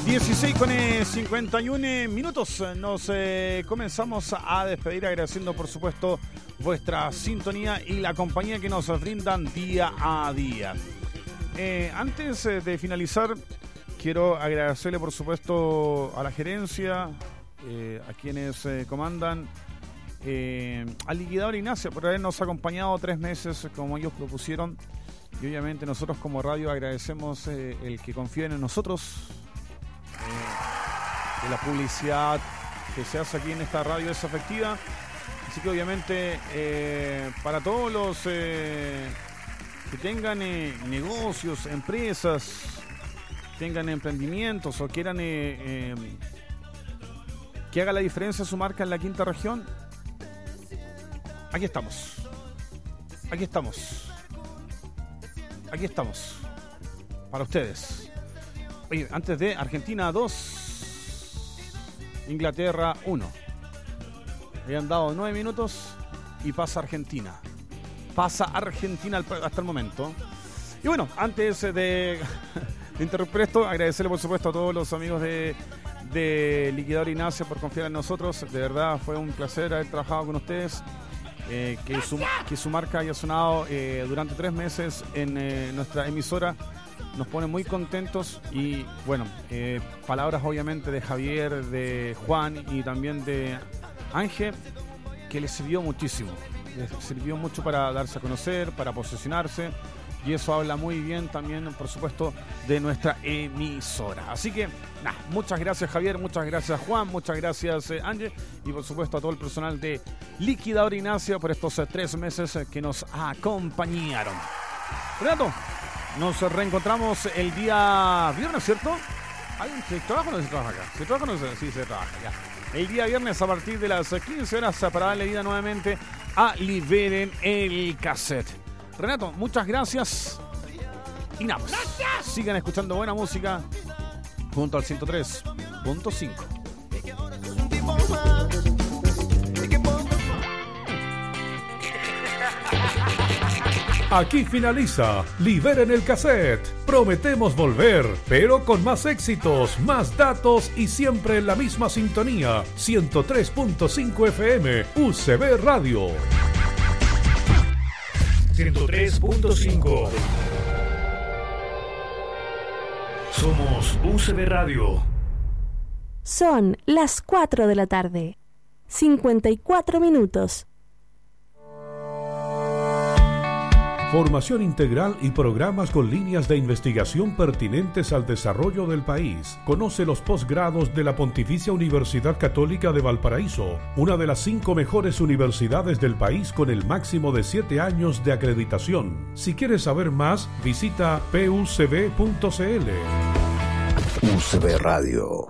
16 con 51 minutos. Nos comenzamos a despedir agradeciendo, por supuesto, vuestra sintonía y la compañía que nos brindan día a día. Antes de finalizar, quiero agradecerle, por supuesto, a la gerencia, a quienes comandan, al liquidador Ignacio por habernos acompañado 3 meses como ellos propusieron. Y obviamente nosotros como radio agradecemos el que confíen en nosotros. De la publicidad que se hace aquí en esta radio es efectiva, así que obviamente para todos los que tengan negocios, empresas, tengan emprendimientos o quieran que haga la diferencia su marca en la quinta región, aquí estamos para ustedes. Oye, antes de Argentina 2, Inglaterra 1. Habían dado 9 minutos y pasa Argentina. Hasta el momento. Y bueno, antes de interrumpir esto, agradecerle por supuesto a todos los amigos de Liquidador Ignacio por confiar en nosotros. De verdad fue un placer haber trabajado con ustedes. Que su marca haya sonado durante 3 meses en nuestra emisora. Nos pone muy contentos y bueno, palabras obviamente de Javier, de Juan y también de Ángel, que les sirvió muchísimo. Les sirvió mucho para darse a conocer, para posicionarse, y eso habla muy bien también, por supuesto, de nuestra emisora. Así que, muchas gracias Javier, muchas gracias Juan, muchas gracias Ángel y por supuesto a todo el personal de Liquidador Ignacio por estos 3 meses que nos acompañaron. Renato, nos reencontramos el día viernes, ¿cierto? ¿Se trabaja o no se trabaja acá? ¿Se trabaja o no se trabaja? Sí, se trabaja, ya. El día viernes a partir de las 15 horas para darle vida nuevamente a Liberen el Cassette. Renato, muchas gracias. Y nada, sigan escuchando buena música junto al 103.5. Aquí finaliza Liberen el Cassette. Prometemos volver, pero con más éxitos, más datos y siempre en la misma sintonía. 103.5 FM, UCB Radio. 103.5. Somos UCB Radio. Son las 4 de la tarde. 54 minutos. Formación integral y programas con líneas de investigación pertinentes al desarrollo del país. Conoce los posgrados de la Pontificia Universidad Católica de Valparaíso, una de las 5 mejores universidades del país con el máximo de 7 años de acreditación. Si quieres saber más, visita pucb.cl. UCB Radio.